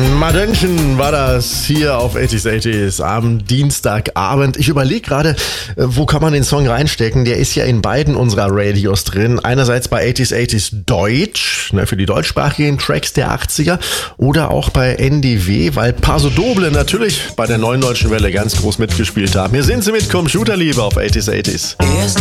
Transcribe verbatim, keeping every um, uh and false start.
Madönchen war das hier auf achtziger achtziger am Dienstagabend. Ich überlege gerade, wo kann man den Song reinstecken? Der ist ja in beiden unserer Radios drin. Einerseits bei achtziger achtziger Deutsch, ne, für die deutschsprachigen Tracks der achtziger, oder auch bei N D W, weil Paso Doble natürlich bei der Neuen Deutschen Welle ganz groß mitgespielt haben. Hier sind sie mit Computerliebe auf achtziger achtziger.